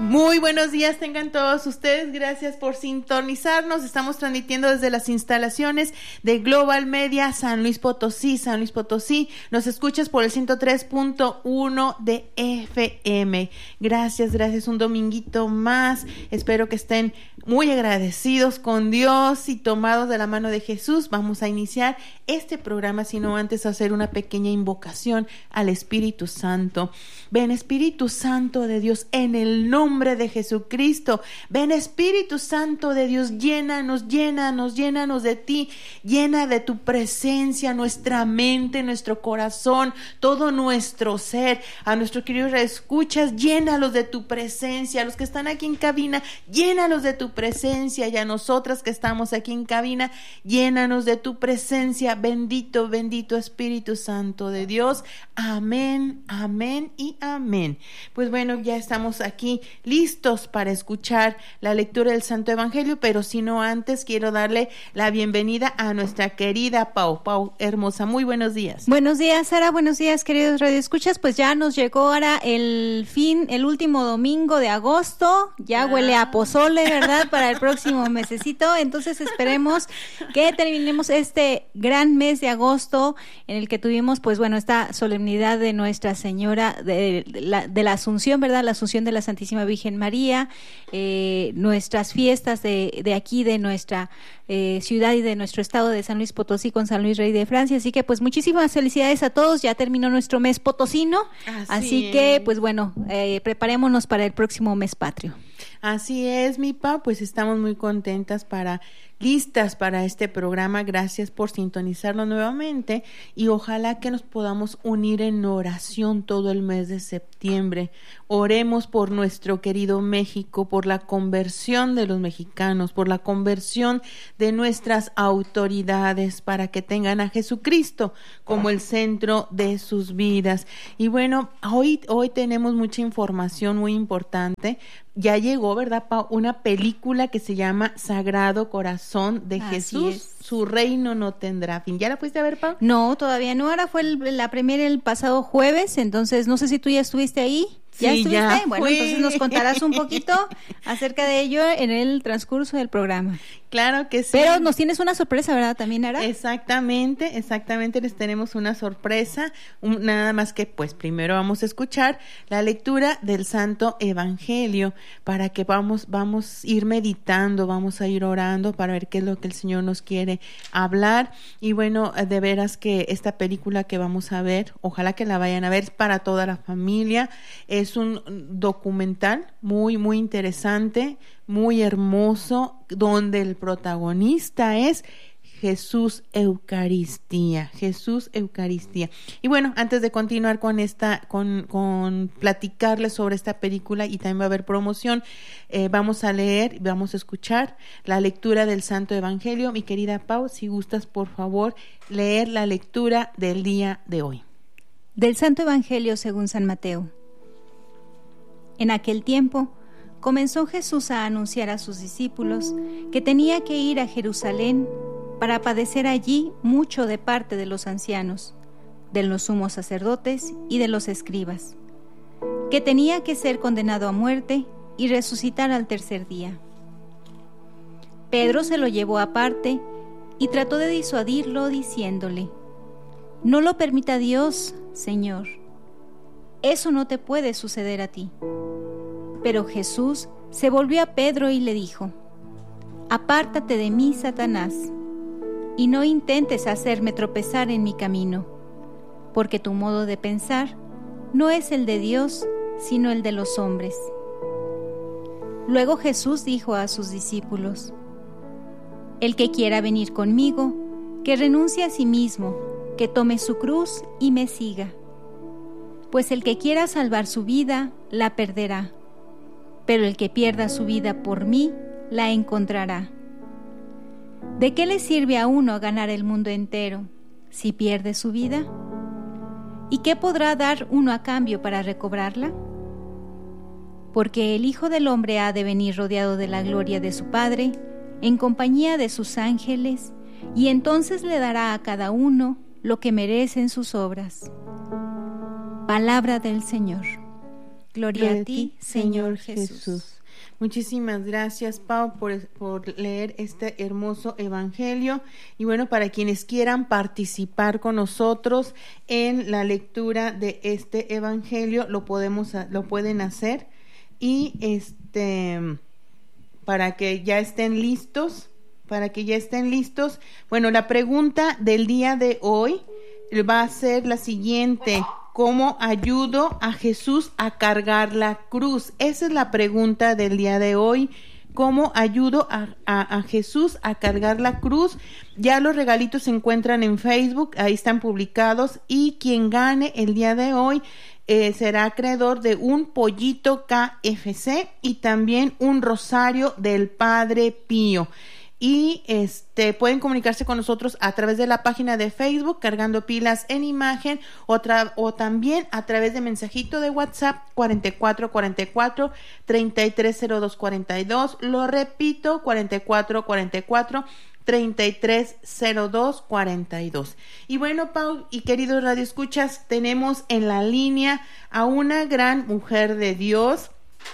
Muy buenos días tengan todos ustedes, gracias por sintonizarnos. Estamos transmitiendo desde las instalaciones de Global Media San Luis Potosí. Nos escuchas por el 103.1 de FM. Gracias, un dominguito más. Espero que estén muy agradecidos con Dios y tomados de la mano de Jesús. Vamos a iniciar este programa, sino antes hacer una pequeña invocación al Espíritu Santo. Ven, Espíritu Santo de Dios, en el nombre de Jesucristo. Ven, Espíritu Santo de Dios, llénanos de ti, llena de tu presencia nuestra mente, nuestro corazón, todo nuestro ser. A nuestros queridos escuchas, llénalos de tu presencia. A los que están aquí en cabina, llénalos de tu presencia, y a nosotras que estamos aquí en cabina, llénanos de tu presencia. Bendito Espíritu Santo de Dios. Amén, amén y amén. Pues bueno, ya estamos aquí listos para escuchar la lectura del Santo Evangelio, pero si no antes quiero darle la bienvenida a nuestra querida Pau hermosa. Muy buenos días. Buenos días, Sara. Buenos días, queridos radioescuchas. Pues ya nos llegó ahora el último domingo de agosto. Ya huele a pozole, ¿verdad? Para el próximo mesecito. Entonces esperemos que terminemos este gran mes de agosto en el que tuvimos, pues bueno, esta solemnidad de Nuestra Señora de la Asunción, ¿verdad? La Asunción de la Santísima Virgen María, nuestras fiestas de aquí, de nuestra ciudad y de nuestro estado de San Luis Potosí con San Luis Rey de Francia. Así que pues muchísimas felicidades a todos. Ya terminó nuestro mes potosino, así que pues bueno, preparémonos para el próximo mes patrio. Así es, mi Pau, pues estamos muy contentas listas para este programa. Gracias por sintonizarlo nuevamente y ojalá que nos podamos unir en oración todo el mes de septiembre. Oremos por nuestro querido México, por la conversión de los mexicanos, por la conversión de nuestras autoridades, para que tengan a Jesucristo como el centro de sus vidas. Y bueno, hoy tenemos mucha información muy importante. Ya llegó, ¿verdad, Pau? Una película que se llama Sagrado Corazón de Jesús. Su reino no tendrá fin. ¿Ya la fuiste a ver, Pau? No, todavía no. Ahora fue la premiere el pasado jueves, entonces no sé si tú ya estuviste ahí. ¿Ya sí, estuviste? Ya bueno, fui. Entonces nos contarás un poquito acerca de ello en el transcurso del programa. Claro que sí. Pero nos tienes una sorpresa, ¿verdad? También, Ara. Exactamente, les tenemos una sorpresa, nada más que pues primero vamos a escuchar la lectura del Santo Evangelio para que vamos a ir meditando, vamos a ir orando para ver qué es lo que el Señor nos quiere hablar. Y bueno, de veras que esta película que vamos a ver, ojalá que la vayan a ver, es para toda la familia. Es un documental muy, muy interesante, muy hermoso, donde el protagonista es Jesús Eucaristía. Y bueno, antes de continuar con platicarles sobre esta película, y también va a haber promoción, vamos a leer, vamos a escuchar la lectura del Santo Evangelio. Mi querida Pau, si gustas, por favor, leer la lectura del día de hoy. Del Santo Evangelio según San Mateo. En aquel tiempo, comenzó Jesús a anunciar a sus discípulos que tenía que ir a Jerusalén para padecer allí mucho de parte de los ancianos, de los sumos sacerdotes y de los escribas, que tenía que ser condenado a muerte y resucitar al tercer día. Pedro se lo llevó aparte y trató de disuadirlo diciéndole: «No lo permita Dios, Señor. Eso no te puede suceder a ti». Pero Jesús se volvió a Pedro y le dijo: «Apártate de mí, Satanás, y no intentes hacerme tropezar en mi camino, porque tu modo de pensar no es el de Dios, sino el de los hombres». Luego Jesús dijo a sus discípulos: «El que quiera venir conmigo, que renuncie a sí mismo, que tome su cruz y me siga. Pues el que quiera salvar su vida, la perderá. Pero el que pierda su vida por mí, la encontrará. ¿De qué le sirve a uno ganar el mundo entero si pierde su vida? ¿Y qué podrá dar uno a cambio para recobrarla? Porque el Hijo del Hombre ha de venir rodeado de la gloria de su Padre, en compañía de sus ángeles, y entonces le dará a cada uno lo que merecen sus obras». Palabra del Señor. Gloria a ti, Señor Jesús. Muchísimas gracias, Pau, por leer este hermoso evangelio. Y bueno, para quienes quieran participar con nosotros en la lectura de este evangelio, lo pueden hacer. Y para que ya estén listos, bueno, la pregunta del día de hoy va a ser la siguiente: ¿cómo ayudo a Jesús a cargar la cruz? Esa es la pregunta del día de hoy. ¿Cómo ayudo a Jesús a cargar la cruz? Ya los regalitos se encuentran en Facebook, ahí están publicados, y quien gane el día de hoy será acreedor de un pollito KFC y también un rosario del Padre Pío. Y pueden comunicarse con nosotros a través de la página de Facebook Cargando Pilas en Imagen, o también a través de mensajito de WhatsApp 4444 330242. Lo repito, 4444 330242. Y bueno, Pau y queridos radioescuchas, tenemos en la línea a una gran mujer de Dios.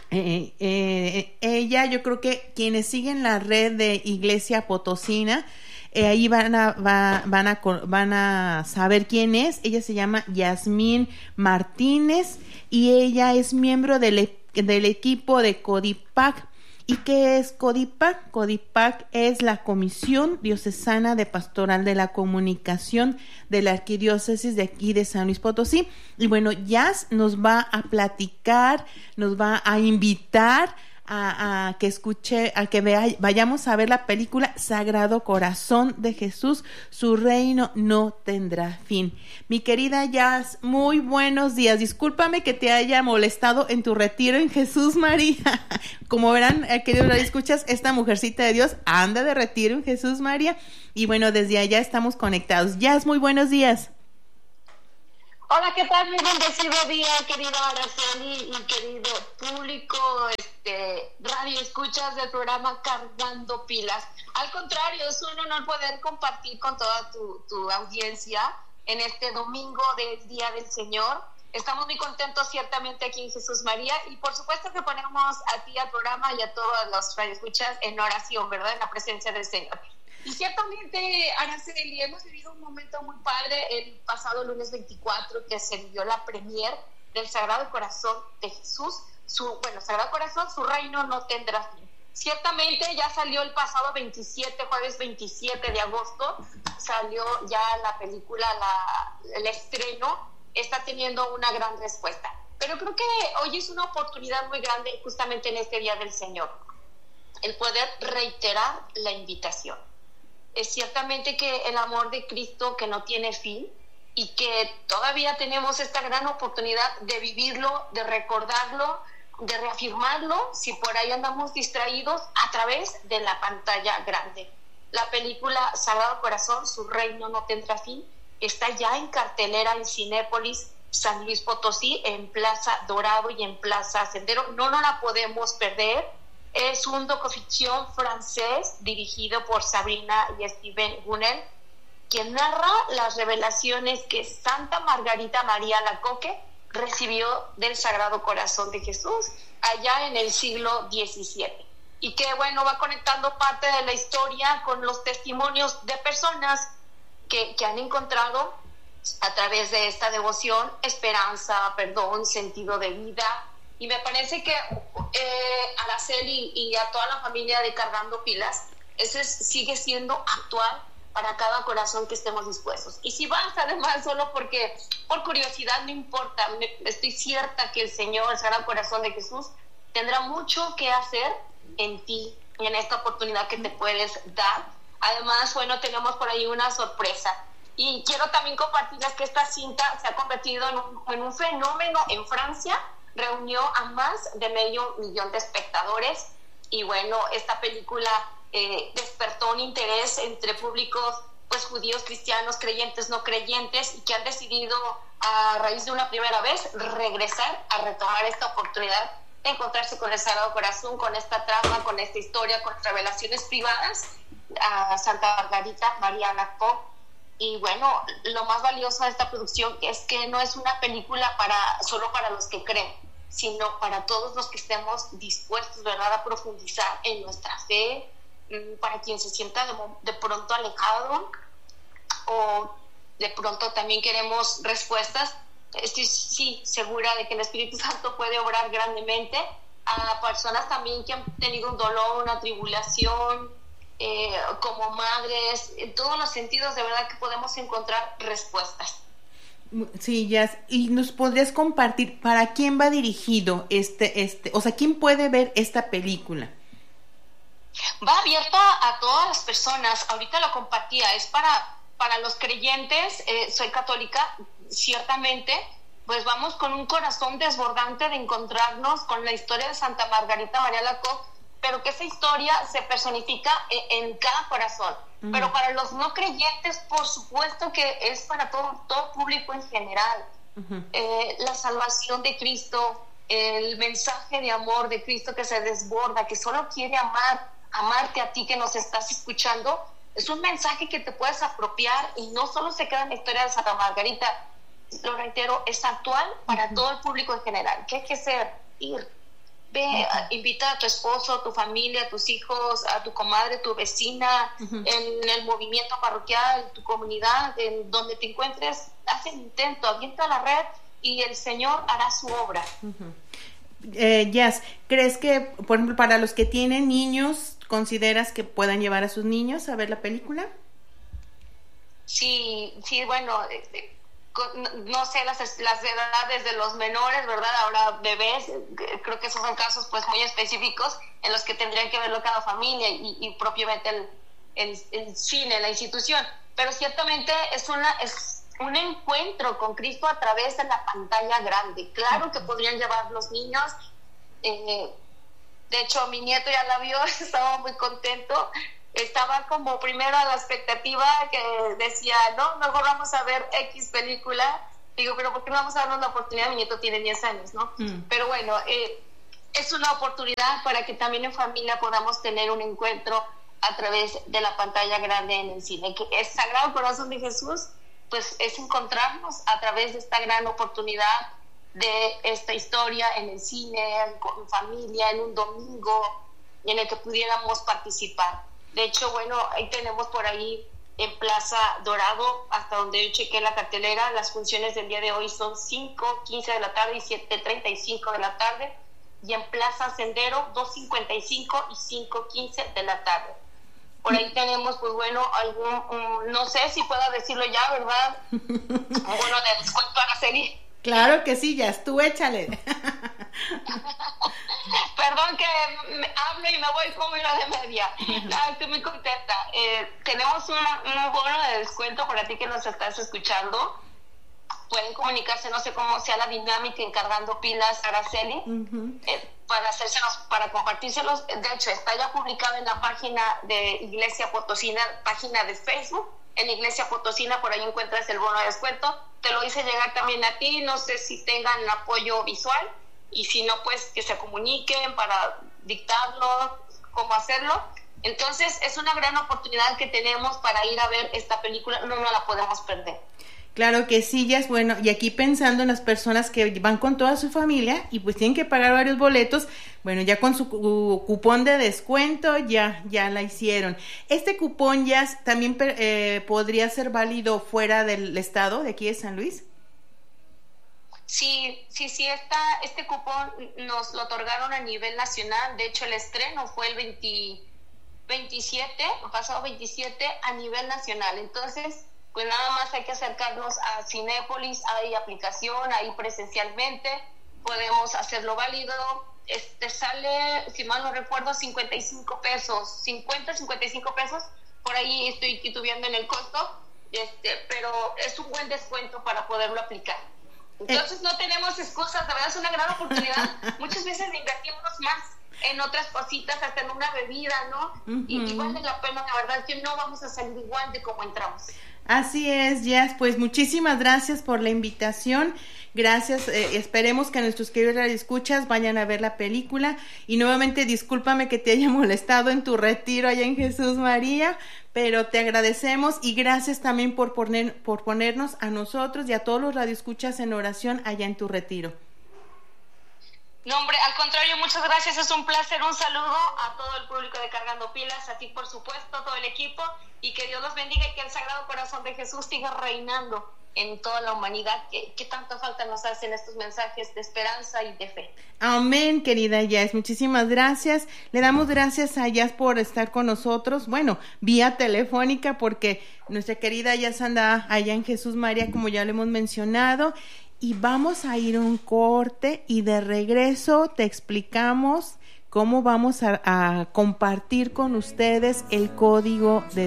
Ella, yo creo que quienes siguen la red de Iglesia Potosina, ahí van a saber quién es. Ella se llama Yasmín Martínez y ella es miembro del equipo de Codipac. ¿Y qué es Codipac? Codipac es la Comisión Diocesana de Pastoral de la Comunicación de la Arquidiócesis de aquí de San Luis Potosí. Y bueno, Yas nos va a platicar, nos va a invitar a que vayamos a ver la película Sagrado Corazón de Jesús, su reino no tendrá fin. Mi querida Yas, muy buenos días. Discúlpame que te haya molestado en tu retiro en Jesús María. Como verán, queridos radioescuchas, esta mujercita de Dios anda de retiro en Jesús María. Y bueno, desde allá estamos conectados. Yas, muy buenos días. Hola, ¿qué tal? Muy bendecido día, querida Araceli y querido público, radio escuchas del programa Cargando Pilas. Al contrario, es un honor poder compartir con toda tu audiencia en este domingo del Día del Señor. Estamos muy contentos ciertamente aquí en Jesús María, y por supuesto que ponemos a ti, al programa, y a todos los radioescuchas en oración, ¿verdad? En la presencia del Señor. Y ciertamente, Araceli, hemos vivido un momento muy padre el pasado lunes 24, que se vivió la premier del Sagrado Corazón de Jesús. Sagrado Corazón, su reino no tendrá fin. Ciertamente ya salió el pasado jueves 27 de agosto, salió ya la película, el estreno, está teniendo una gran respuesta. Pero creo que hoy es una oportunidad muy grande, justamente en este Día del Señor, el poder reiterar la invitación. Es ciertamente que el amor de Cristo, que no tiene fin, y que todavía tenemos esta gran oportunidad de vivirlo, de recordarlo, de reafirmarlo, si por ahí andamos distraídos, a través de la pantalla grande. La película Sagrado Corazón, su reino no tendrá fin, está ya en cartelera en Cinépolis San Luis Potosí, en Plaza Dorado y en Plaza Sendero. No nos la podemos perder. Es un docuficción francés dirigido por Sabrina y Steven Gunnel, quien narra las revelaciones que Santa Margarita María Lacoque recibió del Sagrado Corazón de Jesús allá en el siglo XVII, y que va conectando parte de la historia con los testimonios de personas que han encontrado a través de esta devoción esperanza, perdón, sentido de vida. Y me parece que Araceli y a toda la familia de Cargando Pilas, ese sigue siendo actual para cada corazón que estemos dispuestos. Y si vas, además, solo porque por curiosidad, no importa, estoy cierta que el Señor, el Sagrado Corazón de Jesús, tendrá mucho que hacer en ti, en esta oportunidad que te puedes dar. Además, tenemos por ahí una sorpresa. Y quiero también compartirles que esta cinta se ha convertido en un fenómeno en Francia. Reunió a más de 500,000 de espectadores, y esta película despertó un interés entre públicos judíos, cristianos, creyentes, no creyentes, y que han decidido, a raíz de una primera vez, regresar a retomar esta oportunidad de encontrarse con el Sagrado Corazón, con esta trama, con esta historia, con revelaciones privadas a Santa Margarita María Lacoque. Y lo más valioso de esta producción es que no es una película solo para los que creen, sino para todos los que estemos dispuestos, ¿verdad?, a profundizar en nuestra fe, para quien se sienta de pronto alejado o de pronto también queremos respuestas. Estoy sí segura de que el Espíritu Santo puede obrar grandemente a personas también que han tenido un dolor, una tribulación, como madres, en todos los sentidos, de verdad que podemos encontrar respuestas. Sí, Jazz, y nos podrías compartir para quién va dirigido o sea, quién puede ver esta película. Va abierta a todas las personas. Ahorita lo compartía, es para los creyentes. Soy católica, ciertamente, pues vamos con un corazón desbordante de encontrarnos con la historia de Santa Margarita María Alacoque, pero que esa historia se personifica en cada corazón. Uh-huh. Pero para los no creyentes, por supuesto que es para todo público en general. Uh-huh. La salvación de Cristo, el mensaje de amor de Cristo que se desborda, que solo quiere amarte a ti que nos estás escuchando, es un mensaje que te puedes apropiar y no solo se queda en la historia de Santa Margarita, lo reitero, es actual para uh-huh. todo el público en general. ¿Qué hay que hacer? Ve, uh-huh. invita a tu esposo, a tu familia, a tus hijos, a tu comadre, tu vecina, uh-huh. en el movimiento parroquial, tu comunidad, en donde te encuentres, haz el intento, avienta la red y el Señor hará su obra. Uh-huh. Jazz, ¿crees que, por ejemplo, para los que tienen niños, consideras que puedan llevar a sus niños a ver la película? Sí, bueno, no sé las edades de los menores, ¿verdad? Ahora bebés, creo que esos son casos pues muy específicos en los que tendrían que verlo cada familia y propiamente el cine, la institución. Pero ciertamente es un encuentro con Cristo a través de la pantalla grande. Claro que podrían llevar los niños. De hecho, mi nieto ya la vio, estaba muy contento. Estaba como primero a la expectativa que decía, no, mejor vamos a ver X película. Digo, pero ¿por qué no vamos a darnos la oportunidad? Mi nieto tiene 10 años, ¿no? Pero bueno, es una oportunidad para que también en familia podamos tener un encuentro a través de la pantalla grande en el cine. Que el Sagrado Corazón de Jesús, pues es encontrarnos a través de esta gran oportunidad de esta historia en el cine, en familia, en un domingo, en el que pudiéramos participar. De hecho, bueno, ahí tenemos por ahí en Plaza Dorado, hasta donde yo chequé la cartelera, las funciones del día de hoy son 5:15 de la tarde y 7:35 de la tarde, y en Plaza Sendero 2:55 y 5:15 de la tarde. Por ahí tenemos, pues bueno, no sé si pueda decirlo ya, ¿verdad? Bueno, de descuento a la serie. Claro que sí, ya, tú échale. Perdón que hablo y me voy como una de media. No, estoy muy contenta. Tenemos un bono de descuento para ti que nos estás escuchando. Pueden comunicarse, no sé cómo sea la dinámica, encargando pilas Araceli, uh-huh. Para compartírselos. De hecho, está ya publicado en la página de Iglesia Potosina, página de Facebook. En Iglesia Potosina, por ahí encuentras el bono de descuento. Te lo hice llegar también a ti. No sé si tengan apoyo visual, y si no, pues que se comuniquen para dictarlo, cómo hacerlo. Entonces es una gran oportunidad que tenemos para ir a ver esta película, no la podemos perder. Claro que sí, ya es bueno. Y aquí pensando en las personas que van con toda su familia y pues tienen que pagar varios boletos, bueno, ya con su cupón de descuento ya la hicieron. Este cupón ya también podría ser válido fuera del estado, de aquí de San Luis. Sí, este cupón nos lo otorgaron a nivel nacional. De hecho, el estreno fue el 27 a nivel nacional. Entonces, pues nada más hay que acercarnos a Cinépolis, hay aplicación, ahí presencialmente podemos hacerlo válido. Sale, si mal no recuerdo, 55 pesos, 55 pesos, por ahí estoy titubeando en el costo, pero es un buen descuento para poderlo aplicar. Entonces no tenemos excusas, de verdad es una gran oportunidad. Muchas veces invertimos más en otras cositas, hasta en una bebida, ¿no? Uh-huh. Y vale la pena, la verdad, que no vamos a salir igual de como entramos. Así es, Jazz, pues muchísimas gracias por la invitación. Gracias, esperemos que nuestros queridos radioescuchas vayan a ver la película, y nuevamente discúlpame que te haya molestado en tu retiro allá en Jesús María, pero te agradecemos y gracias también por ponernos a nosotros y a todos los radioescuchas en oración allá en tu retiro. No, hombre, al contrario, muchas gracias, es un placer, un saludo a todo el público de Cargando Pilas, a ti por supuesto, todo el equipo, y que Dios los bendiga y que el Sagrado Corazón de Jesús siga reinando en toda la humanidad, que tanta falta nos hacen estos mensajes de esperanza y de fe. Amén, querida Jazz, muchísimas gracias. Le damos gracias a Jazz por estar con nosotros, bueno, vía telefónica, porque nuestra querida Jazz anda allá en Jesús María, como ya lo hemos mencionado, y vamos a ir a un corte y de regreso te explicamos cómo vamos a compartir con ustedes el código de